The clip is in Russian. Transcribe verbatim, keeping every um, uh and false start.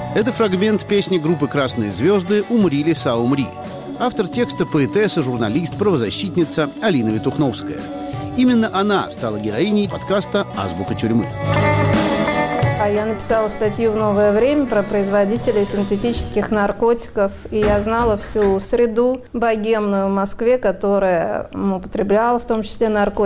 Это фрагмент песни группы «Красные звезды» «Умри, лиса, умри». Автор текста — поэтесса, журналист, правозащитница Алина Витухновская. Именно она стала героиней подкаста «Азбука тюрьмы». Я написала статью в «Новое время» про производителей синтетических наркотиков, и я знала всю среду богемную в Москве, которая употребляла в том числе наркотики.